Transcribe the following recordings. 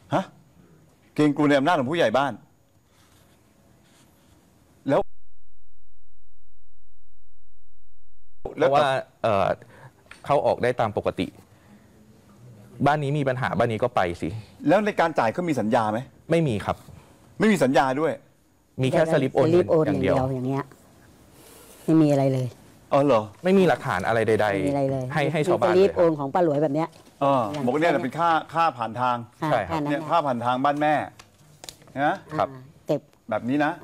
ฮะเกรงกลัวในอำนาจของผู้ใหญ่บ้านแล้วเพราะว่าเข้าออกได้ตามปกติ บ้านนี้มีปัญหาบ้านนี้ก็ไปสิแล้วในการจ่ายเขามีสัญญาไหมไม่มีครับไม่มีสัญญาด้วยมีแค่สลิปโอนอย่างเดียวอย่างเงี้ยไม่มีอะไรเลยอ๋อเหรอไม่มีหลักฐานอะไรใดๆให้ชาวบ้านสลิปโอนของป้าหลวยแบบเนี้ยบอกว่าเนี่ยเป็นค่าผ่านทางใช่ครับเนี่ยค่าผ่านทางบ้านแม่นะครับเก็บแบบนี้นะ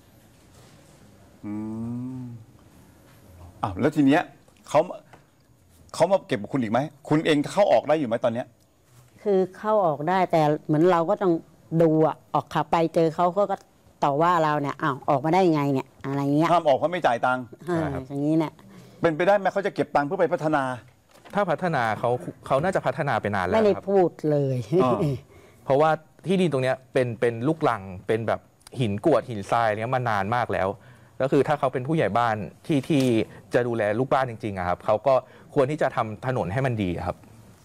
แล้วทีเนี้ยเขามาเก็บกับคุณอีกไหมคุณเองเข้าออกได้อยู่ไหมตอนเนี้ยคือเข้าออกได้แต่เหมือนเราก็ต้องดูออกขับไปเจอเขาก็ต่อว่าเราเนี่ยออกมาได้ยังไงเนี่ยอะไรเงี้ยห้ามออกเพราะไม่จ่ายตังค์อย่างนี้เนี่ยเป็นไปได้ไหมเขาจะเก็บตังค์เพื่อไปพัฒนาถ้าพัฒนาเขาน่าจะพัฒนาไปนานแล้วไม่ได้ครับพูดเลยเพราะว่าที่ดินตรงเนี้ยเป็นลูกรังเป็นแบบหินกรวดหินทรายเนี้ยมานานมากแล้วก็คือถ้าเขาเป็นผู้ใหญ่บ้านที่จะดูแลลูกบ้านจริงๆครับเขาก็ควรที่จะทำถนนให้มันดีครับ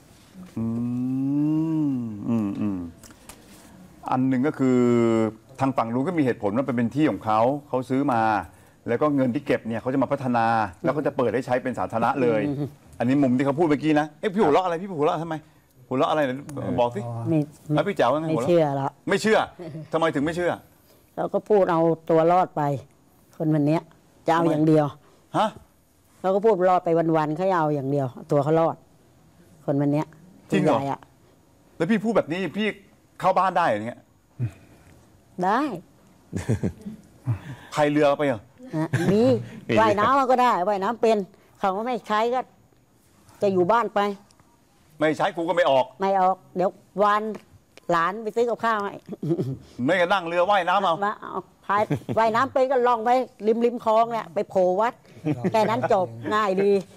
อันหนึ่งก็คือทางฝั่งนู้นก็มีเหตุผลว่าเป็นที่ของเขาซื้อมาแล้วก็เงินที่เก็บเนี่ยเขาจะมาพัฒนาแล้วก็จะเปิดให้ใช้เป็นสาธารณะเลยอันนี้มุมที่เขาพูดเมื่อกี้นะพี่หัวเราะอะไรพี่หัวเราะทำไมหัวเราะอะไรบอกสิแล้วพี่แจ๋วว่าไงไม่เชื่อแล้วไม่เชื่อทำไมถึงไม่เชื่อเราก็พูดเอาตัวรอดไปคนวันนี้จะเอาอย่างเดียวฮะเขาก็พูดรอดไปวันๆเขาเอาอย่างเดียวตัวเขารอดคนวันนี้จริงเหรอแล้วพี่พูดแบบนี้พี่เข้าบ้านได้อย่างเงี้ยได้ใครเรือไปเหรอมีว่ายน้ำก็ได้ว่ายน้ำเป็นเขาก็ไม่ใช้ก็จะอยู่บ้านไปไม่ใช้กูก็ไม่ออกเดี๋ยววันหลานไปซื้อกับข้าวให้ไม่ก็นั่งเรือว่ายน้ำเอาพายว่ายน้ำไปก็ล่องไปริมคลองเนี่ยไปโผล่วัดแค่นั้นจบง่ายดี